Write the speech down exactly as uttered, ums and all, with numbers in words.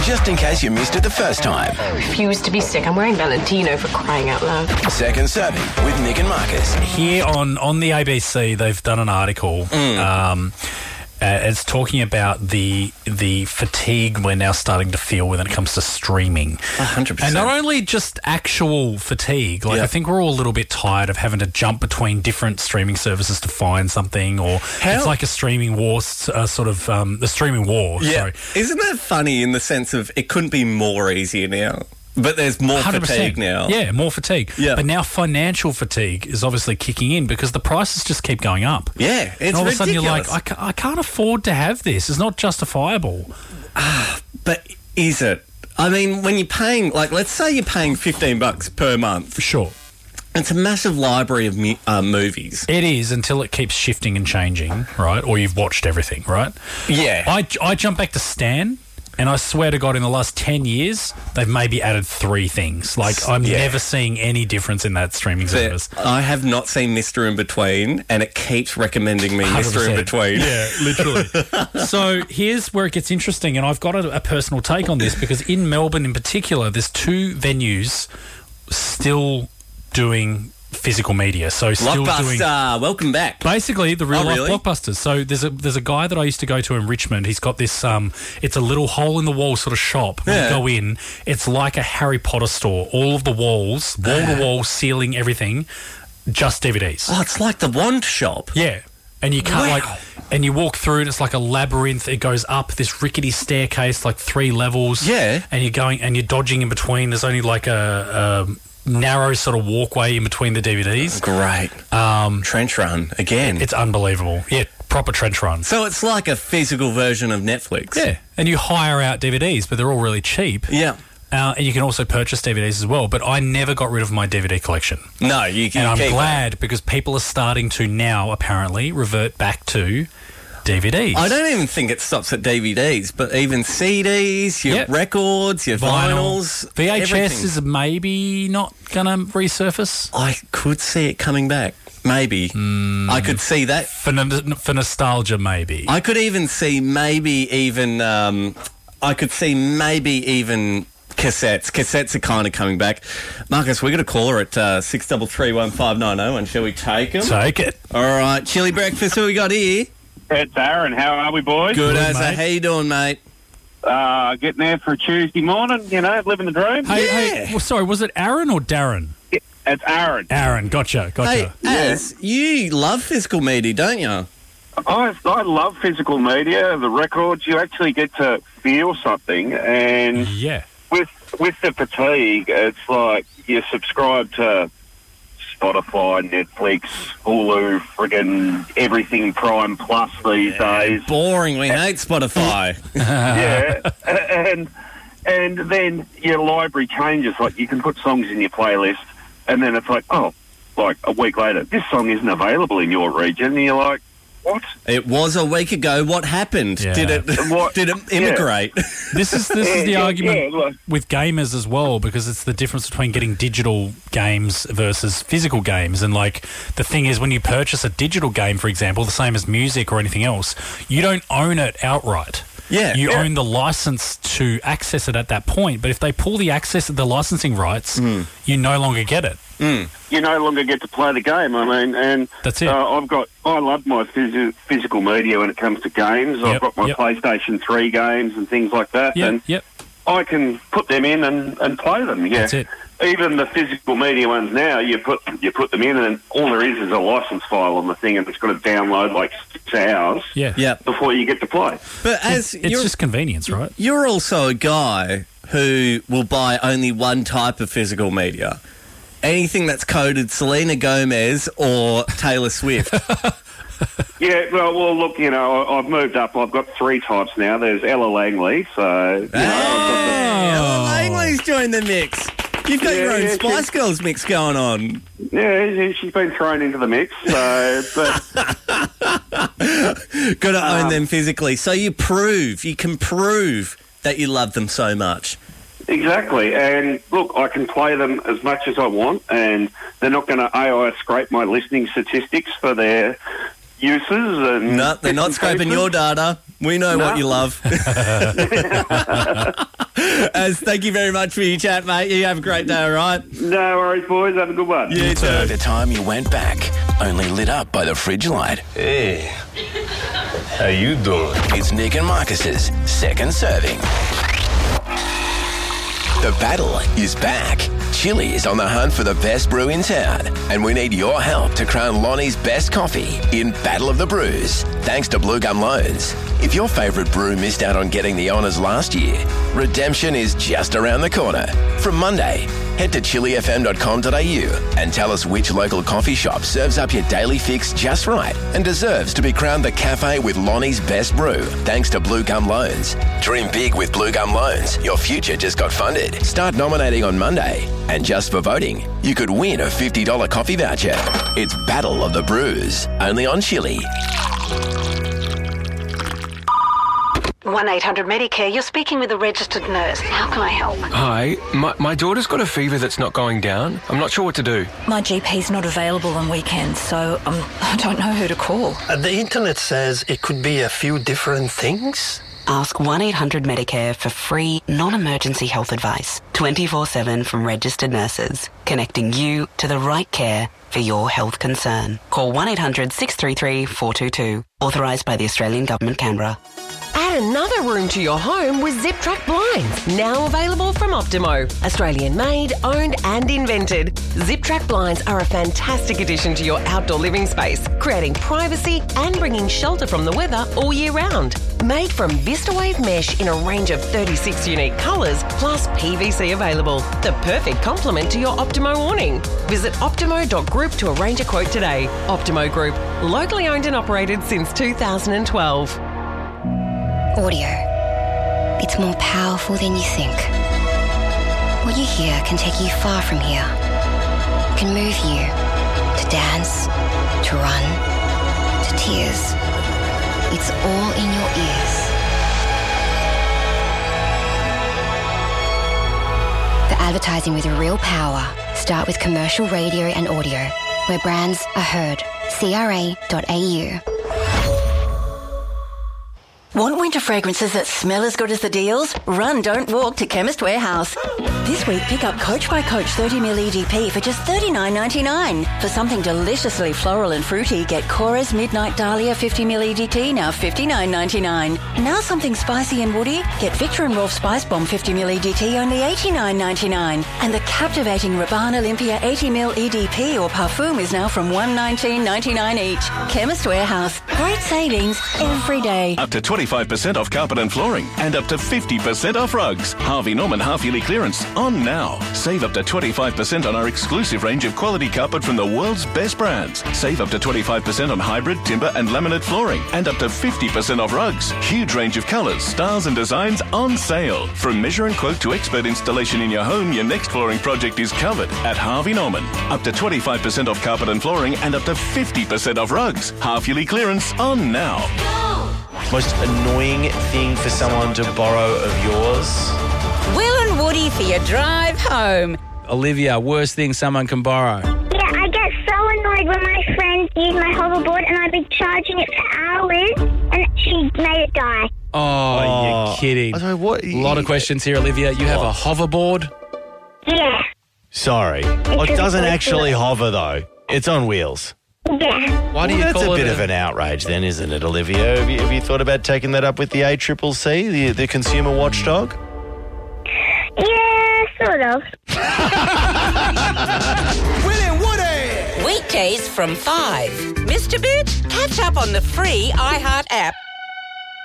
Just in case you missed it the first time. I refuse to be sick. I'm wearing Valentino for crying out loud. Second Serving with Nick and Marcus. Here on, on the A B C, they've done an article. Mm. Um, uh, it's talking about the the fatigue we're now starting to feel when it comes to streaming. one hundred percent. And not only just actual fatigue. Like, Yeah. I think we're all a little bit tired of having to jump between different streaming services to find something, or How- it's like a streaming war, uh, sort of, um, the streaming war. Yeah. Sorry. Isn't that funny in the sense of it couldn't be more easier now? But there's more one hundred percent. fatigue now. Yeah, more fatigue. Yeah. But now financial fatigue is obviously kicking in because the prices just keep going up. Yeah, it's and all of a sudden you're ridiculous. like, I, ca- I can't afford to have this. It's not justifiable. But is it? I mean, when you're paying, like, let's say you're paying fifteen bucks per month. For sure. It's a massive library of mu- uh, movies. It is, until it keeps shifting and changing, right? Or you've watched everything, right? Yeah. I, I jump back to Stan, and I swear to God, in the last ten years, they've maybe added three things. Like, I'm Yeah. never seeing any difference in that streaming service. I have not seen Mister In Between, and it keeps recommending me Mister In one hundred percent. Between. Yeah, literally. So here's where it gets interesting, and I've got a, a personal take on this, because in Melbourne in particular, there's two venues still doing physical media. So still doing... Blockbuster, welcome back. Basically, the real Oh, life really? blockbusters. So there's a there's a guy that I used to go to in Richmond. He's got this. Um, it's a little hole in the wall sort of shop. When Yeah. you go in, it's like a Harry Potter store. All of the walls, wall to wall, ceiling, everything, just D V Ds. Oh, it's like the Wand Shop. Yeah. And you can't, Wow. like, and you walk through and it's like a labyrinth. It goes up this rickety staircase, like three levels. Yeah. And you're going, and you're dodging in between. There's only like a, a narrow sort of walkway in between the D V Ds. Great. Um, Trench Run, again. it's unbelievable. Yeah, proper trench run. so it's like a physical version of Netflix. Yeah. And you hire out D V Ds, but they're all really cheap. Yeah. Uh, and you can also purchase D V Ds as well. But I never got rid of my D V D collection. No, you can And I'm keep glad, because people are starting to now apparently revert back to D V Ds. I don't even think it stops at D V Ds, but even C Ds, your Yep. records, your vinyls. V H S everything. is maybe not going to resurface. I could see it coming back. Maybe. Hmm. I could see that. For, n- for nostalgia, maybe. I could even see maybe even... Um, I could see maybe even... Cassettes. Cassettes are kind of coming back. Marcus, we got a caller at uh, six three three one five nine zero, and shall we take him? Take it. All right, chili breakfast. Who we got here? It's Aaron. How are we, boys? Good, Good, as a mate. how you doing, mate? Uh, getting there for a Tuesday morning, you know, living the dream. Hey, Yeah. hey, well, sorry, was it Aaron or Darren? It's Aaron. Aaron, gotcha, gotcha. Hey, Az, you love physical media, don't you? I, I love physical media, the records. You actually get to feel something. And Yeah. with with the fatigue, it's like you subscribe to Spotify, Netflix, Hulu, friggin' everything Prime Plus these days. Boring. We hate Spotify. Yeah, and and then your library changes. Like, you can put songs in your playlist, and then it's like, oh, like a week later, this song isn't available in your region. And you're like, what? It was a week ago. What happened? Yeah. Did it? What? Did it immigrate? This is this is the Yeah, argument yeah, like- with gamers as well, because it's the difference between getting digital games versus physical games. And, like, the thing is, when you purchase a digital game, for example, the same as music or anything else, you don't own it outright. Yeah. You Yeah. own the license to access it at that point. But if they pull the access the licensing rights, Mm. you no longer get it. You no longer get to play the game. I mean, and That's it. Uh, I've got. I love my phys- physical media when it comes to games. Yep, I've got my yep. PlayStation three games and things like that, Yep, and yep. I can put them in and, and play them. Yeah, That's it. Even the physical media ones now, you put you put them in, and all there is is a license file on the thing, and it's got to download like six hours Yeah. Yeah. before you get to play. But as It's you're, just convenience, right? you're also a guy who will buy only one type of physical media. Anything that's coded Selena Gomez or Taylor Swift. Yeah, well, well, look, you know, I- I've moved up. I've got three types now. There's Ella Langley, so you know, I've got Ella Langley's joined the mix. You've got Yeah, your own yeah, Spice she- Girls mix going on. the, yeah, she's been thrown into the mix. So, but Got to own them physically. So you prove, you can prove that you love them so much. exactly. And look, I can play them as much as I want, and they're not going to A I scrape my listening statistics for their uses. And No, they're not bits and scraping pieces. your data. We know No. what you love. As thank you very much for your chat, mate. You have a great day, all right? No worries, boys. Have a good one. You too. The time you went back, only lit up by the fridge light. Hey, how you doing? It's Nick and Marcus's second serving. The battle is back. Chili is on the hunt for the best brew in town, and we need your help to crown Lonnie's best coffee in Battle of the Brews, thanks to Blue Gum Loans. If your favourite brew missed out on getting the honours last year, redemption is just around the corner. From Monday, head to chili f m dot com dot a u and tell us which local coffee shop serves up your daily fix just right and deserves to be crowned the cafe with Lonnie's best brew, thanks to Blue Gum Loans. Dream big with Blue Gum Loans. Your future just got funded. Start nominating on Monday. And just for voting, you could win a fifty dollars coffee voucher. It's Battle of the Brews, only on Chili. one eight hundred Medicare, you're speaking with a registered nurse. How can I help? Hi, my, my daughter's got a fever that's not going down. I'm not sure what to do. My G P's not available on weekends, so um, I don't know who to call. Uh, the internet says it could be a few different things. Ask one eight hundred Medicare for free, non-emergency health advice. twenty-four seven from registered nurses. Connecting you to the right care for your health concern. Call one eight hundred six three three four two two. Authorised by the Australian Government, Canberra. Add another room to your home with Zip Track Blinds, now available from Optimo. Australian made, owned and invented. Zip Track Blinds are a fantastic addition to your outdoor living space, creating privacy and bringing shelter from the weather all year round. Made from VistaWave mesh in a range of thirty-six unique colours, plus P V C available. The perfect complement to your Optimo awning. Visit optimo dot group to arrange a quote today. Optimo Group, locally owned and operated since two thousand twelve. Audio. It's more powerful than you think. What you hear can take you far from here. Can move you to dance, to run, to tears. It's all in your ears. The advertising with real power. Start with commercial radio and audio, where brands are heard. C R A dot A U. Want winter fragrances that smell as good as the deals? Run, don't walk to Chemist Warehouse. This week, pick up Coach by Coach thirty milliliter E D P for just thirty-nine ninety-nine. For something deliciously floral and fruity, get Cora's Midnight Dahlia fifty milliliter E D T, now fifty-nine ninety-nine. Now something spicy and woody, get Victor and Rolf Spice Bomb fifty milliliter E D T, only eighty-nine ninety-nine. And the captivating Rabanne Olympia eighty milliliter E D P or Parfum is now from one nineteen ninety-nine each. Chemist Warehouse. Great savings every day. Up to twenty-five percent off carpet and flooring and up to fifty percent off rugs. Harvey Norman half-yearly clearance on now. Save up to twenty-five percent on our exclusive range of quality carpet from the world's best brands. Save up to twenty-five percent on hybrid, timber and laminate flooring and up to fifty percent off rugs. Huge range of colours, styles and designs on sale. From measure and quote to expert installation in your home, your next flooring project is covered at Harvey Norman. Up to twenty-five percent off carpet and flooring and up to fifty percent off rugs. Half-yearly clearance on now. Most annoying thing for someone to borrow of yours? Will and Woody for your drive home. Olivia, worst thing someone can borrow? Yeah, I get so annoyed when my friends use my hoverboard and I've been charging it for hours and she made it die. Oh, oh you're kidding. I what, a lot of questions here, Olivia. You have a hoverboard? Yeah. Sorry. Well, it doesn't actually hover, though. It's on wheels. Yeah. Why do you well, call that's a it bit a... of an outrage then, isn't it, Olivia? Have you, have you thought about taking that up with the A C C C, the, the consumer watchdog? Yeah, sort of. Will and Woody! Weekdays from five. Mister Bit, catch up on the free iHeart app.